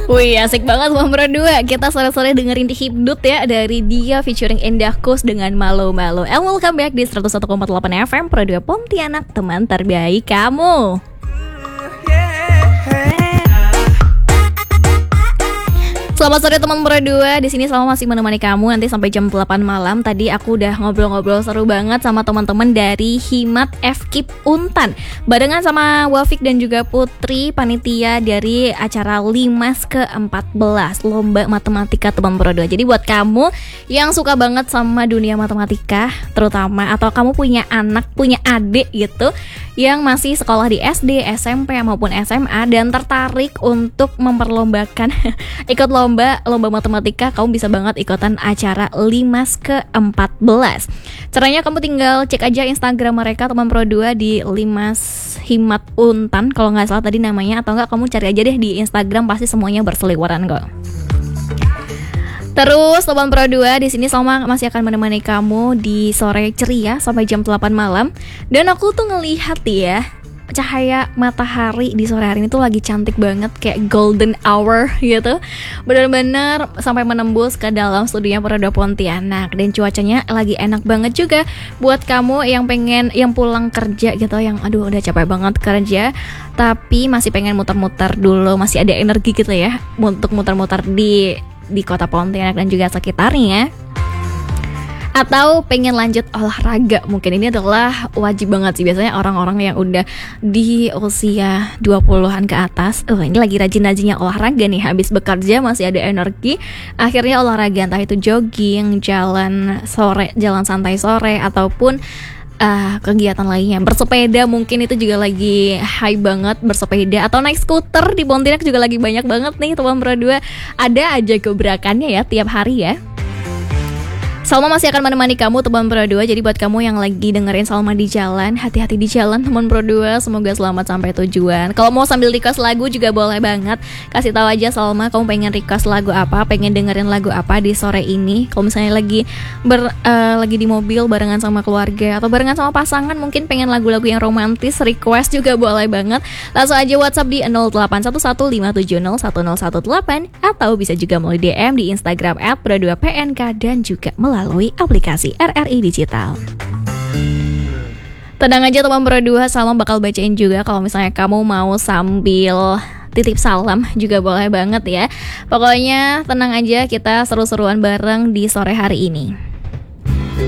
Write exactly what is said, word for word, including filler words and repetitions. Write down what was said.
Wih, asik banget Bang Berdua. Kita sore-sore dengerin di Hipdut ya, dari Dia featuring Endah Kus dengan Malo Malo. And welcome back di seratus satu koma delapan F M Pro dua Pontianak, teman terbaik kamu. Selamat sore teman berdua, di sini Salma masih menemani kamu nanti sampai jam delapan malam. Tadi aku udah ngobrol-ngobrol seru banget sama teman-teman dari Himat F K I P Untan, barengan sama Wafik dan juga Putri, panitia dari acara Limas ke empat belas Lomba Matematika teman berdua. Jadi buat kamu yang suka banget sama dunia matematika, terutama atau kamu punya anak, punya adik gitu yang masih sekolah di S D, S M P maupun S M A dan tertarik untuk memperlombakan ikut lomba lomba matematika, kamu bisa banget ikutan acara Limas ke empat belas. Caranya kamu tinggal cek aja Instagram mereka teman Pro dua di Limas Himat Untan kalau nggak salah tadi namanya, atau enggak kamu cari aja deh di Instagram, pasti semuanya berseliweran kok. Terus teman Pro dua, di sini Salma masih akan menemani kamu di sore ceria sampai jam delapan malam. Dan aku tuh ngelihat ya, cahaya matahari di sore hari ini tuh lagi cantik banget, kayak golden hour gitu. Benar-benar sampai menembus ke dalam studionya Pro dua Pontianak. Dan cuacanya lagi enak banget juga buat kamu yang pengen, yang pulang kerja gitu, yang aduh udah capek banget kerja tapi masih pengen muter-muter dulu, masih ada energi gitu ya untuk muter-muter di di kota Pontianak dan juga sekitarnya, atau pengen lanjut olahraga. Mungkin ini adalah wajib banget sih biasanya orang-orang yang udah di usia dua puluhan ke atas. Oh, ini lagi rajin-rajinnya olahraga nih, habis bekerja masih ada energi, akhirnya olahraga, entah itu jogging, jalan sore, jalan santai sore, ataupun Uh, kegiatan lainnya, bersepeda mungkin itu juga lagi high banget, bersepeda atau naik skuter di Pontianak juga lagi banyak banget nih teman Pro dua. Ada aja gebrakannya ya tiap hari ya. Salma masih akan menemani kamu teman Pro dua. Jadi buat kamu yang lagi dengerin Salma di jalan, hati-hati di jalan teman Pro dua. Semoga selamat sampai tujuan. Kalau mau sambil request lagu juga boleh banget. Kasih tahu aja Salma kamu pengen request lagu apa, pengen dengerin lagu apa di sore ini. Kalau misalnya lagi ber, uh, lagi di mobil barengan sama keluarga atau barengan sama pasangan, mungkin pengen lagu-lagu yang romantis, request juga boleh banget. Langsung aja WhatsApp di nol delapan satu satu lima tujuh nol satu nol satu delapan, atau bisa juga melalui D M di Instagram at pro dua P N K dan juga melalui aplikasi R R I Digital. Tenang aja teman Pro dua, Salma bakal bacain juga kalau misalnya kamu mau sambil titip salam juga boleh banget ya. Pokoknya tenang aja, kita seru-seruan bareng di sore hari ini.